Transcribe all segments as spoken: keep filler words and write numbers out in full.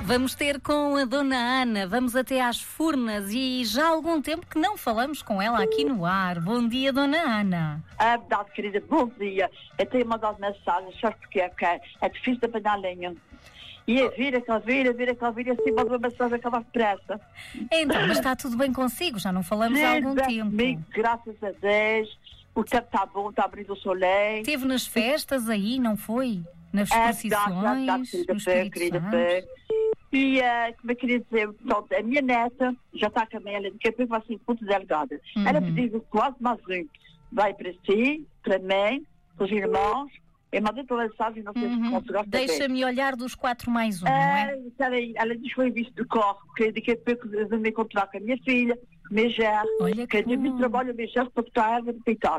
Vamos ter com a Dona Ana, vamos até às Furnas e já há algum tempo que não falamos com ela aqui no ar. Bom dia, Dona Ana. É verdade, querida, bom dia. Eu tenho mandado mensagens, sabe porque é que é, é difícil de apanhar lenha. E é vira, que vira, vira, que vira, assim, manda uma mensagem que vai depressa. Então, mas está tudo bem consigo? Já não falamos Sim, há algum bem tempo. comigo, graças a Deus. O tempo está bom, está abrindo o soleil. Esteve nas festas aí, não foi? Nas É procissões, verdade, é verdade, querida, nos fé, Espírito querida, Santo. fé. E, uh, como eu queria dizer, pronto, a minha neta já está com a ela, daqui a pouco vai ser muito delegada. Uhum. Ela pediu quase mais um. Vai para si, para mim, para os irmãos. Eu mandei uma mensagem, não sei Uhum. se conseguiu. Deixa-me olhar dos quatro mais um, não é? É, ela diz que foi visto do corpo, que daqui a pouco eu vou me encontrar com a minha filha, com a minha gerra, Olha que que eu me bom. trabalho a minha gerra para botar a erva de peitar.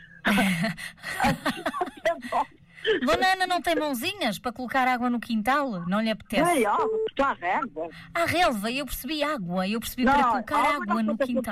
Dona Ana não tem mãozinhas para colocar água no quintal? Não lhe apetece? É, ó, vou botar a erva. Ah, relva, eu percebi água, eu percebi para colocar água no quintal.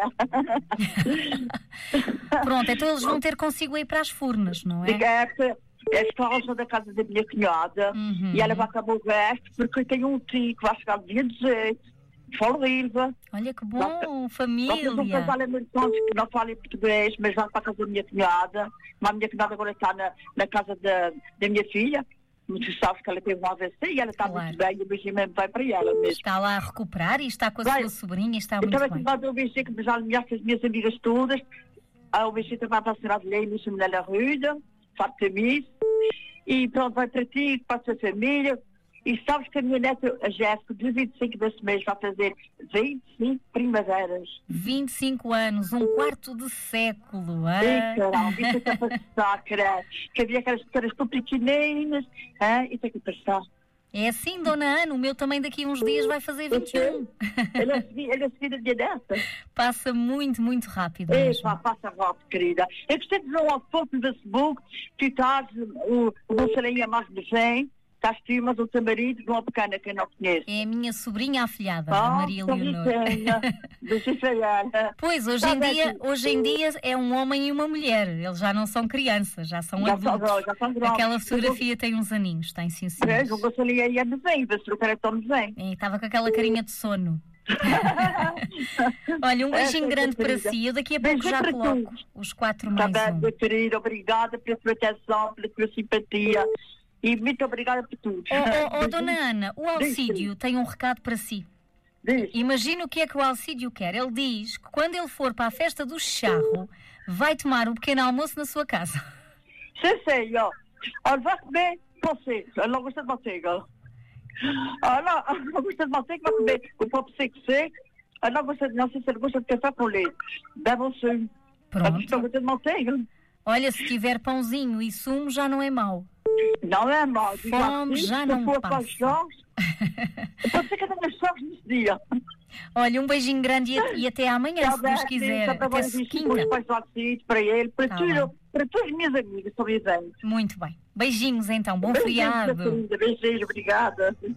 Pronto, então eles vão ter consigo ir para as Furnas, não é? É, é a causa da casa da minha cunhada, Uhum. e ela vai acabar o resto, porque eu tenho um tio que vai chegar no dia dezoito, de Folriva. Olha que bom, Nós temos um família. casal americano que não fala em português, mas vai para a casa da minha cunhada. A minha cunhada agora está na, na casa da, da minha filha. Tu sabes que ela teve um A V C e ela está Claro. muito bem, e o beijinho mesmo vai para ela mesmo. Está lá a recuperar e está com a Vai. sua sobrinha e está Eu muito também bem. te mando um beijinho que já me as minhas amigas todas. Ah, o beijinho também para a senhora Adelaide, no Seminela Ruda, Fartemis. E pronto, vai para ti, para a sua família. E sabes que a minha neta, a Jéssica, de vinte e cinco desse mês, vai fazer vinte e cinco primaveras. vinte e cinco anos, um quarto de século. Ai, Ah? caralho, isso é que é para passar, caralho. Que havia aquelas caras tão pequeninas. Ah, isso é que é para passar. É assim, Dona Ana, o meu também daqui a uns dias vai fazer vinte e um. Ele é seguida, ele é seguida de neta. Passa muito, muito rápido Ei, mesmo. pá, passa rápido, querida. Eu gostei de ver uma foto no Facebook, tu estás, o, o Gonçalinho é mais de cem, estás tu, mas o teu marido, de uma pequena que eu não conheço. É a minha sobrinha afilhada, a Ah, Maria tão Leonor. riquinha. Deixa eu ela. Pois, hoje Tá em, bem, dia, sim. hoje em dia é um homem e uma mulher. Eles já não são crianças, já são Já são adultos. grandes, já são grandes. Aquela fotografia tem uns aninhos, tem sim, sim. Vês, o Gonçalinho aí é desenho, vê se o cara é tão desenho. Estava com aquela carinha de sono. Olha, um beijinho É, grande para querida. si. Eu daqui a pouco Beijinho já para coloco todos. os quatro Tá mais bem, um. meu querido, obrigada pela tua atenção, pela tua simpatia e muito obrigada por tudo. Oh, oh, oh, Dona Ana, o Diz, Alcídio tem um recado para si. Diz. Imagina o que é que o Alcídio quer. Ele diz que quando ele for para a festa do charro, vai tomar um pequeno almoço na sua casa. Sim, sim, ó. Olha, vai comer você. Ela não gosta de manteiga. Ela não gosta de manteiga, vai comer o pão seco seco. Ela não gosta de, não sei se ela gosta de café com leite. Bebe um sumo. Ela não Pronto. gosta de manteiga. Olha, se tiver pãozinho e sumo, já não é mau. Não é mal. Diz Fome assim, já se não for para passa. os jogos, pode ser que eu tenha jogos nesse dia. Olha, um beijinho grande e, a- e até amanhã, se Deus quiser. Até Para quinta. os pais do Alcide, para ele, para, Tá tudo, bem. para todas as minhas amigas, sobre os anos. Muito bem. Beijinhos então, bom Beijinhos, feriado. querida. Beijinhos, obrigada.